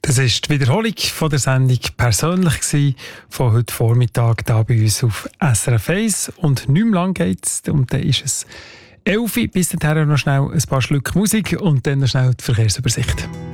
Das war die Wiederholung von der Sendung «Persönlich» von heute Vormittag hier bei uns auf SRF 1. Und nicht mehr lang geht es, und dann ist es 11 Uhr. Bis dahin noch schnell ein paar Schlücke Musik und dann noch schnell die Verkehrsübersicht.